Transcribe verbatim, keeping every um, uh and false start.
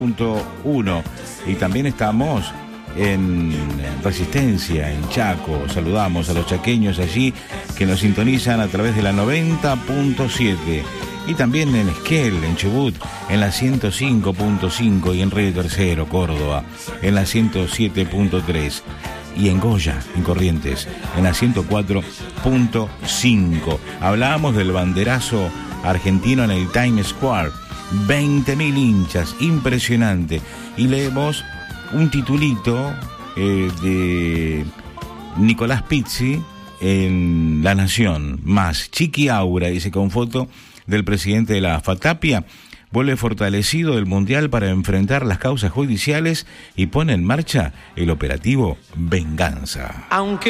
punto uno. Y también estamos en Resistencia, en Chaco. Saludamos a los chaqueños allí que nos sintonizan a través de la noventa punto siete. Y también en Esquel, en Chubut, en la ciento cinco punto cinco. Y en Río Tercero, Córdoba, en la ciento siete punto tres. Y en Goya, en Corrientes, en la ciento cuatro punto cinco. Hablábamos del banderazo argentino en el Times Square. veinte mil hinchas, impresionante. Y leemos un titulito eh, de Nicolás Pizzi en La Nación, más Chiqui Aura, dice, con foto del presidente de la AFA. Tapia vuelve fortalecido del Mundial para enfrentar las causas judiciales y pone en marcha el operativo Venganza. Aunque